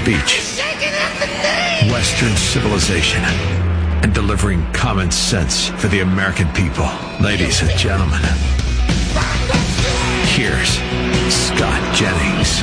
speech, Western civilization, and delivering common sense for the American people. Ladies and gentlemen, here's Scott Jennings.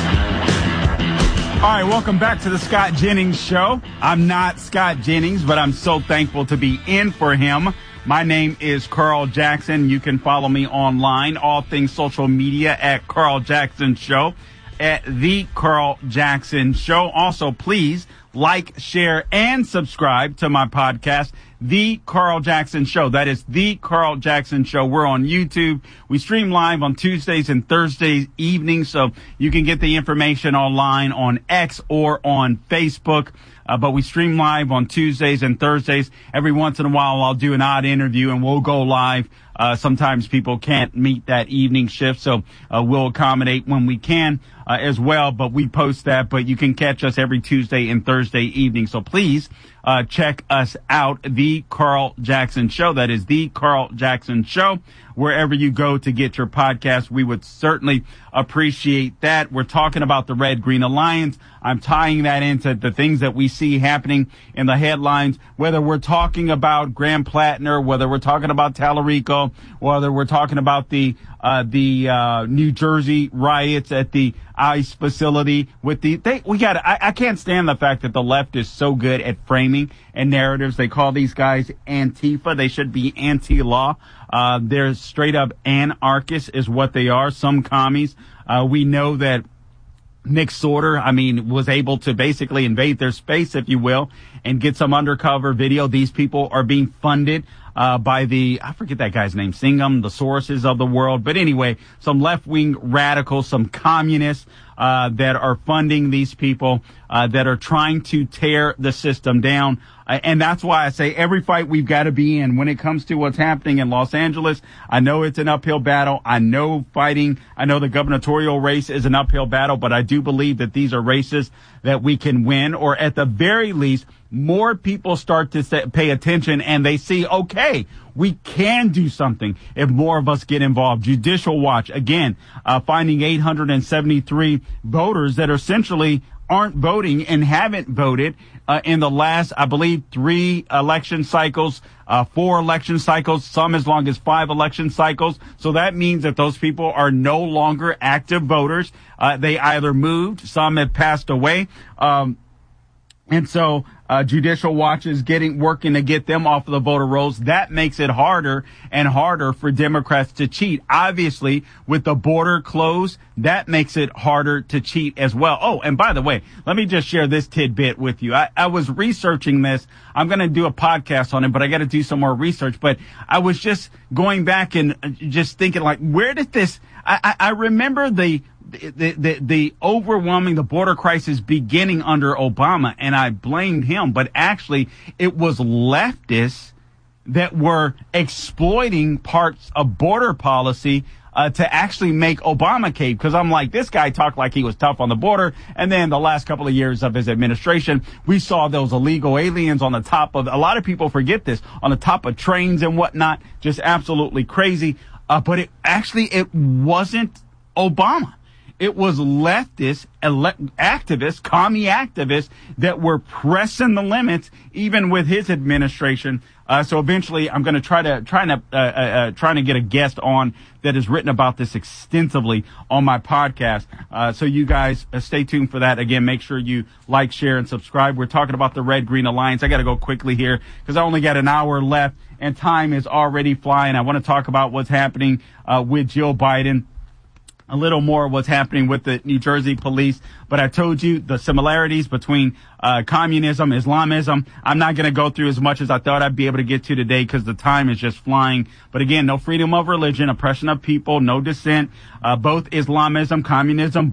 All right, welcome back to the Scott Jennings Show. I'm not Scott Jennings, but I'm so thankful to be in for him. My name is Carl Jackson. You can follow me online, all things social media at Carl Jackson Show, at The Carl Jackson Show. Also, please like, share, and subscribe to my podcast, The Carl Jackson Show. That is The Carl Jackson Show. We're on YouTube. We stream live on Tuesdays and Thursdays evenings, so you can get the information online on X or on Facebook. But we stream live on Tuesdays and Thursdays. Every once in a while, I'll do an odd interview, and we'll go live. Sometimes people can't meet that evening shift, so we'll accommodate when we can as well. But we post that. But you can catch us every Tuesday and Thursday evening. So please check us out, The Carl Jackson Show. That is The Carl Jackson Show. Wherever you go to get your podcast, we would certainly appreciate that. We're talking about the Red Green Alliance. I'm tying that into the things that we see happening in the headlines, whether we're talking about Graham Plattner, whether we're talking about Tallarico, whether we're talking about the New Jersey riots at the ICE facility with I can't stand the fact that the left is so good at framing and narratives. They call these guys Antifa. They should be anti-law. They're straight up anarchists is what they are. Some commies. We know that Nick Sorter, was able to basically invade their space, if you will, and get some undercover video. These people are being funded by I forget that guy's name, Singham, the Soroses of the world. But anyway, some left-wing radicals, some communists that are funding these people that are trying to tear the system down. And that's why I say every fight we've got to be in when it comes to what's happening in Los Angeles. I know it's an uphill battle. I know the gubernatorial race is an uphill battle, but I do believe that these are races that we can win, or at the very least, more people start to pay attention and they see, okay, we can do something if more of us get involved. Judicial Watch, again, finding 873 voters that essentially aren't voting and haven't voted in the last, I believe, 3 election cycles, 4 election cycles, some as long as 5 election cycles. So that means that those people are no longer active voters. They either moved, some have passed away. And so Judicial Watch is working to get them off of the voter rolls. That makes it harder and harder for Democrats to cheat. Obviously, with the border closed, that makes it harder to cheat as well. Oh, and by the way, let me just share this tidbit with you. I was researching this. I'm going to do a podcast on it, but I got to do some more research. But I was just going back and just thinking, like, where did this? I remember the overwhelming, the border crisis beginning under Obama, and I blamed him, but actually it was leftists that were exploiting parts of border policy to actually make Obama cave. Because I'm like, this guy talked like he was tough on the border, and then the last couple of years of his administration, we saw those illegal aliens on the top of, a lot of people forget this, on the top of trains and whatnot, just absolutely crazy. But it wasn't Obama. It was leftist activists, commie activists that were pressing the limits, even with his administration. So eventually, I'm going to trying to get a guest on that has written about this extensively on my podcast. So you guys stay tuned for that. Again, make sure you like, share, and subscribe. We're talking about the Red Green Alliance. I got to go quickly here because I only got an hour left and time is already flying. I want to talk about what's happening with Jill Biden. A little more of what's happening with the New Jersey police. But I told you the similarities between communism, Islamism. I'm not going to go through as much as I thought I'd be able to get to today because the time is just flying. But again, no freedom of religion, oppression of people, no dissent, both Islamism, communism,